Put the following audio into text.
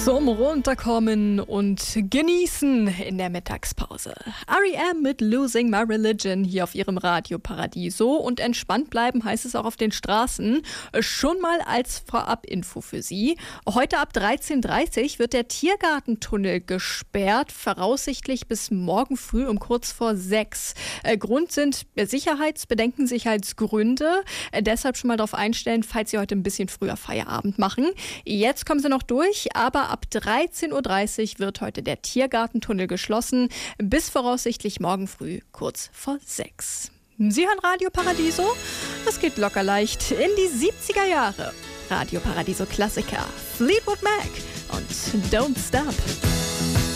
Zum Runterkommen und Genießen in der Mittagspause. R.E.M. mit Losing My Religion hier auf ihrem Radio Paradiso. Und entspannt bleiben heißt es auch auf den Straßen. Schon mal als Vorab-Info für Sie. Heute ab 13:30 Uhr wird der Tiergartentunnel gesperrt, voraussichtlich bis morgen früh um kurz vor 6. Grund sind Sicherheitsbedenken, Sicherheitsgründe. Deshalb schon mal darauf einstellen, falls Sie heute ein bisschen früher Feierabend machen. Jetzt kommen Sie noch durch, aber ab 13:30 Uhr wird heute der Tiergartentunnel geschlossen, bis voraussichtlich morgen früh kurz vor 6. Sie hören Radio Paradiso? Es geht locker leicht in die 70er Jahre. Radio Paradiso Klassiker, Fleetwood Mac und Don't Stop.